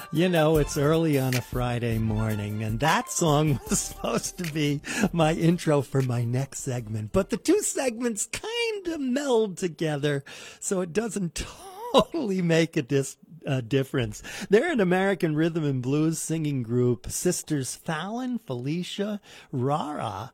You know, it's early on a Friday morning, and that song was supposed to be my intro for my next segment. But the two segments kind of meld together, so it doesn't totally make a difference. They're an American rhythm and blues singing group, Sisters Fallon, Felicia, Rara,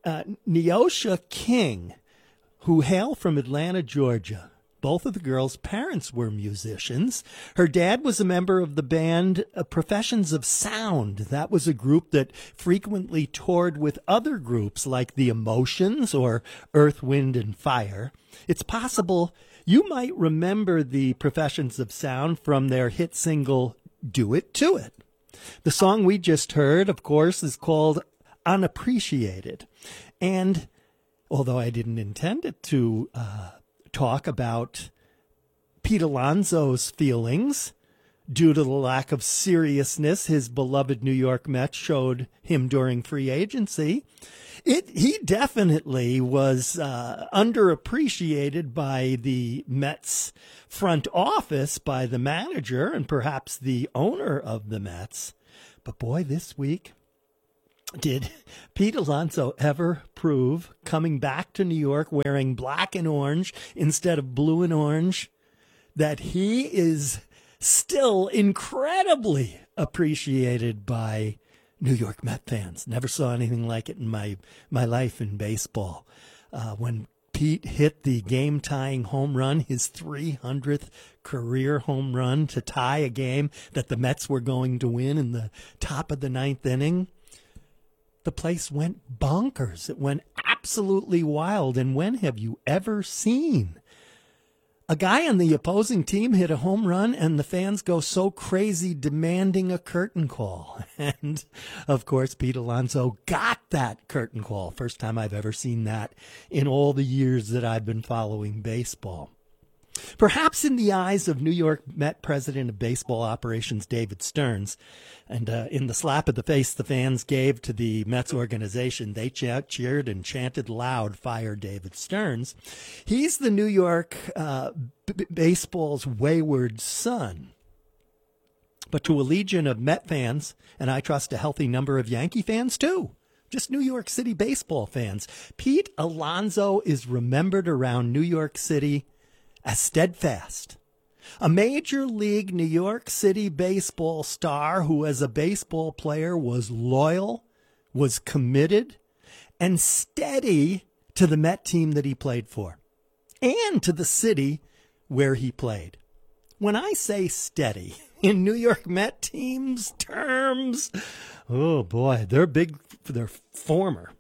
Neosha King, who hail from Atlanta, Georgia. Both of the girls' parents were musicians. Her dad was a member of the band Professions of Sound. That was a group that frequently toured with other groups like The Emotions or Earth, Wind, and Fire. It's possible you might remember the Professions of Sound from their hit single, Do It To It. The song we just heard, of course, is called Unappreciated. And although I didn't intend it to talk about Pete Alonso's feelings due to the lack of seriousness his beloved New York Mets showed him during free agency, he definitely was underappreciated by the Mets front office, by the manager, and perhaps the owner of the Mets. But boy, this week, did Pete Alonso ever prove, coming back to New York wearing black and orange instead of blue and orange, that he is still incredibly appreciated by New York Met fans? Never saw anything like it in my life in baseball. When Pete hit the game-tying home run, his 300th career home run to tie a game that the Mets were going to win in the top of the ninth inning, the place went bonkers. It went absolutely wild. And when have you ever seen a guy on the opposing team hit a home run and the fans go so crazy demanding a curtain call? And, of course, Pete Alonso got that curtain call. First time I've ever seen that in all the years that I've been following baseball. Perhaps in the eyes of New York Met President of Baseball Operations David Stearns, and in the slap of the face the fans gave to the Mets organization, they cheered and chanted loud, "Fire David Stearns." He's the New York baseball's wayward son. But to a legion of Met fans, and I trust a healthy number of Yankee fans too, just New York City baseball fans, Pete Alonso is remembered around New York City as steadfast, a Major League New York City baseball star who as a baseball player was loyal, was committed, and steady to the Met team that he played for, and to the city where he played. When I say steady in New York Met teams terms, oh boy, they're big for their former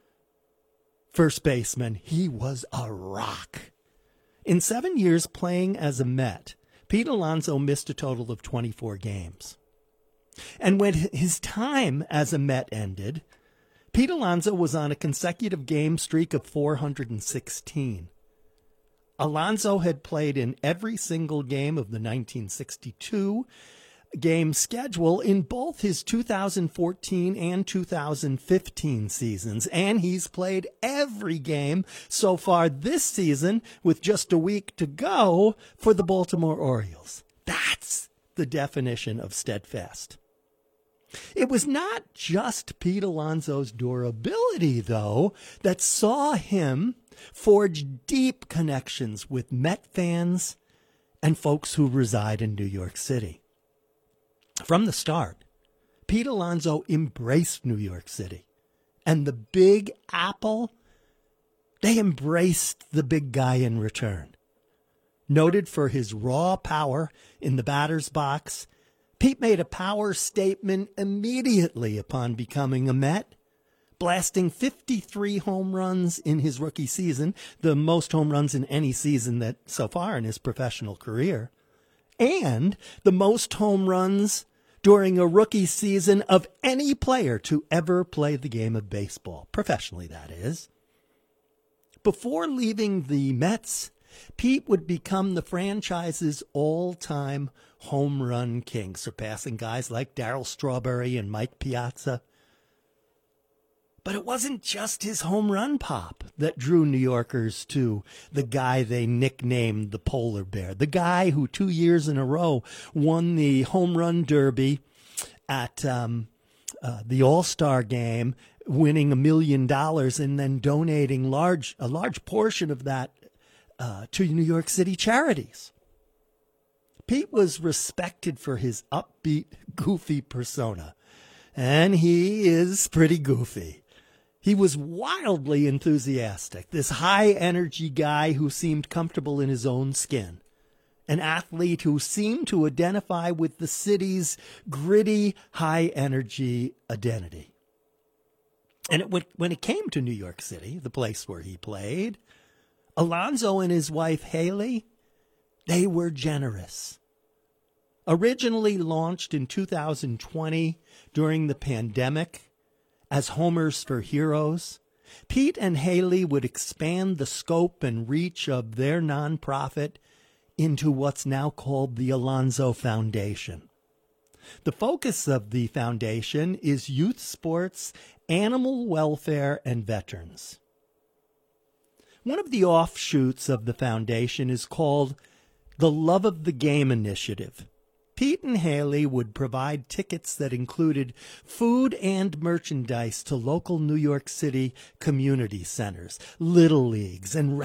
first baseman. He was a rock. In 7 years playing as a Met, Pete Alonso missed a total of 24 games. And when his time as a Met ended, Pete Alonso was on a consecutive game streak of 416. Alonso had played in every single game of the 1962 game schedule in both his 2014 and 2015 seasons, and he's played every game so far this season with just a week to go for the Baltimore Orioles. That's the definition of steadfast. It was not just Pete Alonso's durability, though, that saw him forge deep connections with Met fans and folks who reside in New York City. From the start, Pete Alonso embraced New York City. And the Big Apple, they embraced the big guy in return. Noted for his raw power in the batter's box, Pete made a power statement immediately upon becoming a Met, blasting 53 home runs in his rookie season, the most home runs in any season that so far in his professional career, and the most home runs during a rookie season of any player to ever play the game of baseball, professionally that is. Before leaving the Mets, Pete would become the franchise's all-time home run king, surpassing guys like Darryl Strawberry and Mike Piazza. But it wasn't just his home run pop that drew New Yorkers to the guy they nicknamed the Polar Bear, the guy who 2 years in a row won the home run derby at the All-Star game, winning $1 million and then donating a large portion of that to New York City charities. Pete was respected for his upbeat, goofy persona, and he is pretty goofy. He was wildly enthusiastic, this high-energy guy who seemed comfortable in his own skin, an athlete who seemed to identify with the city's gritty, high-energy identity. And when it came to New York City, the place where he played, Alonso and his wife Haley, they were generous. Originally launched in 2020 during the pandemic, as Homers for Heroes, Pete and Haley would expand the scope and reach of their nonprofit into what's now called the Alonso Foundation. The focus of the foundation is youth sports, animal welfare, and veterans. One of the offshoots of the foundation is called the Love of the Game Initiative. Pete and Haley would provide tickets that included food and merchandise to local New York City community centers, little leagues, and